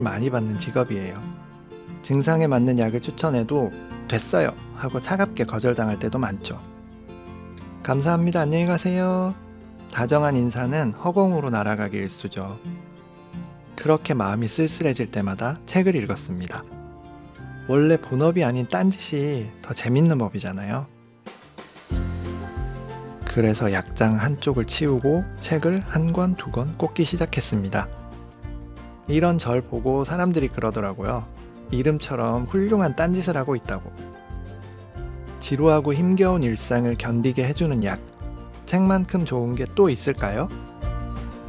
많이 받는 직업이에요. 증상에 맞는 약을 추천해도 됐어요 하고 차갑게 거절당할 때도 많죠. 감사합니다. 안녕히 가세요. 다정한 인사는 허공으로 날아가기 일쑤죠. 그렇게 마음이 쓸쓸해질 때마다 책을 읽었습니다. 원래 본업이 아닌 딴짓이 더 재밌는 법이잖아요. 그래서 약장 한쪽을 치우고 책을 한 권, 두 권 꽂기 시작했습니다. 이런 절 보고 사람들이 그러더라고요. 이름처럼 훌륭한 딴짓을 하고 있다고. 지루하고 힘겨운 일상을 견디게 해주는 약, 책만큼 좋은 게 또 있을까요?